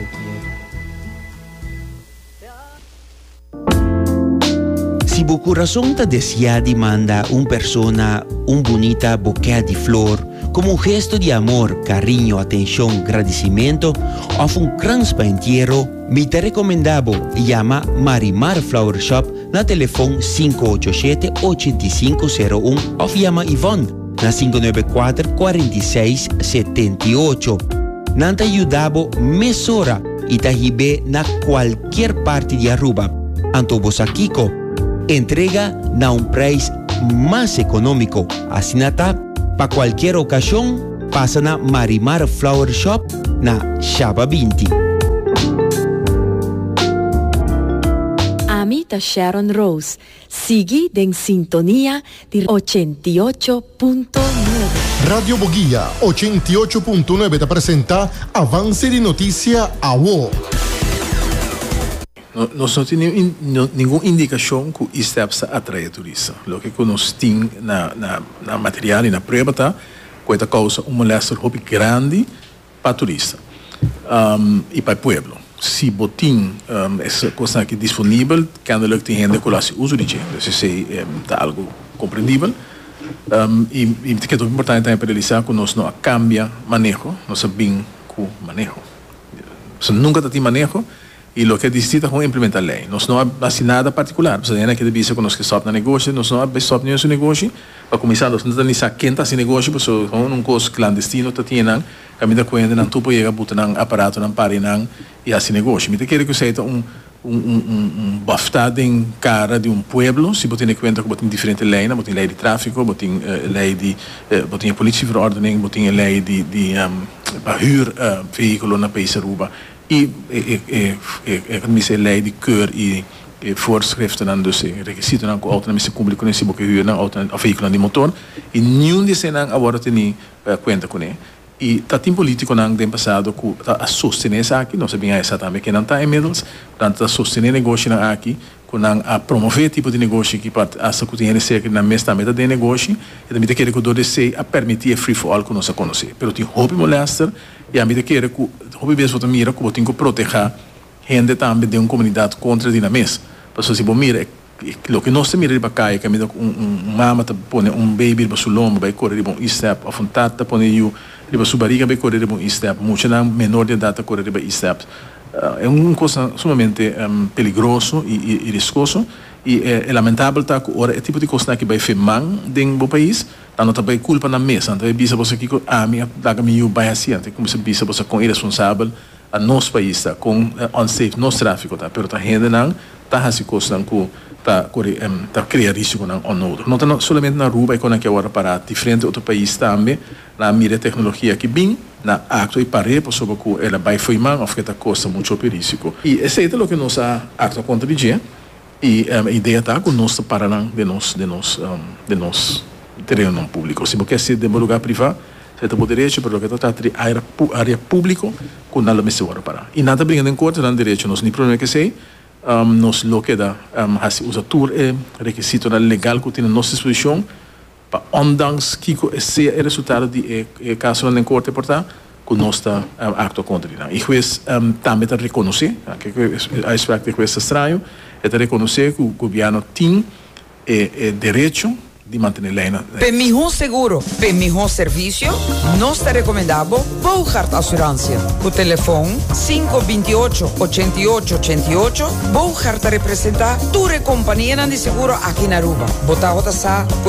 Si bu corazón te desea de mandar una persona un bonita bouquet de flor como un gesto de amor, cariño, atención, agradecimiento o un cranspa entierro, me te recomendabo llama Marimar Flower Shop na teléfono 587-8501 o llama Yvonne na 594-4678. Nanta ayudabo mesora y tajibe na cualquier parte de Aruba. Antobos Kiko entrega na un precio más económico. Así nata, para cualquier ocasión, pasa na Marimar Flower Shop na Shaba 20. Amita Sharon Rose, sigue en sintonía de 88.9. Radio Boguía 88.9 te presenta Avance de Noticia AWO. Nós não temos nenhuma indicação que isso está atrair turistas. O que nós temos na material e na prova tá, que causa moléstia grande para turista e para o povo. Se botin essa coisa aqui disponível, quando ele tem gente que se usa de gente, se está algo compreendível. E que é importante também para realizar que nós não cambia manejo, nós sabemos que manejo. Nós nunca tem manejo. E o que é decidido é implementar a lei. Nós não há nada particular. Você tem que dizer que nós que stop no negócio, nós não stop no negócio. Para começar, nós não temos quem está sem negócio, porque um curso clandestino está tendo, que me dá conta, não tu pode botar um aparato, não pare, não, e assim negócio. Me quer que seja bafetado em cara de pueblo, se você tem conta que você tem diferentes leis, você tem lei de tráfico, você tem lei de politieverordening, você tem lei de huur veículo na país Aruba. E a lei de keur e voorschriften en dus requisieten aan autonomie público nesse boek huur na veículo de motor e nenhum desse não agora tem conta com ele e tá tem político não tem passado que a sostener essa aqui não sabia essa também que não tá em middles portanto a sostener negócio na aqui com a promover tipo de negócio que para essa que tem ser que na mesma meta de negócio e também quer que o dole se a permitir free for all que nós a conhecer pero tem hobby molester e a mim quer que hobby mesmo também mira que tem que proteger gente também de uma comunidade contra a dinamês para se você mira o que nós mira para cá é que a mim mama tá põe baby para seu lombo vai correr bom step of tata põe you para sua barriga vai correr bom step muito não menor de idade correr bom step é coisa sumamente perigoso e riscoso e é lamentável tá que ora é tipo de coisa que vai firmar dentro do país tá não tá vai culpa na mesa então é bisa você que a minha daga me vai assim até como se bisa você com irresponsável a nosso país tá com unsafe nosso tráfico tá pero tá rende não tá assim coisa que tá cria risco não não tá somente na Aruba e quando que agora para diferente outro país também na mira tecnologia que bem na acto e pare por sobre que ela vai firmar ou que tá costa muito perigo e esse é o que nós acto contra de e a ideia tá que nós parar de nós terreno público se você ser de um lugar privado você tem o direito para que tá área público com nada mais seguro para e nada brincando em corte não direito nós nem problema que sei nos lo que da usa tour requisito legal que tem na nossa disposição para ondanks que esse é o resultado de caso na corte portar que nós está acto contra e juiz também está reconhecer que a aspecto que é estranho é reconhecer que o governo tem direito de manter a lei. Para melhor seguro, para melhor serviço, nós te recomendamos Bouchard Assurância. O telefone 528-8888. Bouchard representa tua companhia de seguro aqui na Aruba. Bota a sa,